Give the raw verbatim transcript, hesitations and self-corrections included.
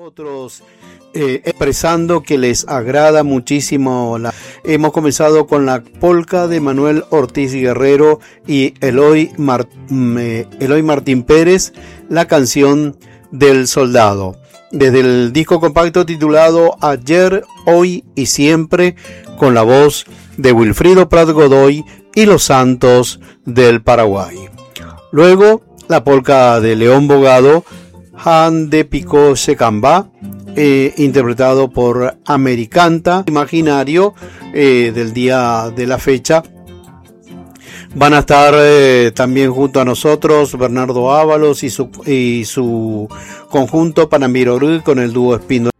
Otros eh, expresando que les agrada muchísimo. La... Hemos comenzado con la polca de Manuel Ortiz Guerrero y Eloy, Mar... eh, Eloy Martín Pérez, la canción del soldado. Desde el disco compacto titulado Ayer, Hoy y Siempre, con la voz de Wilfrido Prat Godoy y los Santos del Paraguay. Luego, la polca de León Bogado, Han de Picó Secamba, eh, interpretado por Americanta, imaginario eh, del día de la fecha. Van a estar eh, también junto a nosotros Bernardo Ábalos y su, y su conjunto Panambiroru con el dúo Espino.